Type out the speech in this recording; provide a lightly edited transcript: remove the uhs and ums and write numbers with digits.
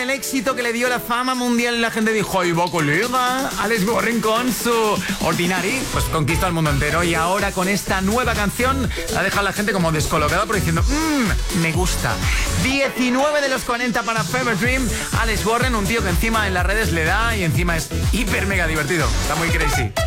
el éxito que le dio la fama mundial y la gente dijo, ¡ay, va, colega! Alex Warren con su Ordinary, pues conquistó al mundo entero y ahora con esta nueva canción la deja a la gente como descolocada por diciendo, me gusta. 19 de los 40 para Fever Dream. Alex Warren, un tío que encima en las redes le da y encima es hiper mega divertido. Está muy crazy.